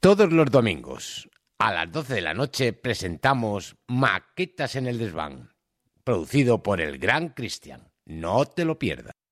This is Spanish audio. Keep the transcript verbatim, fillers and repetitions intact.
Todos los domingos, a las doce de la noche, presentamos Maquetas en el Desván, producido por el gran Cristian. No te lo pierdas.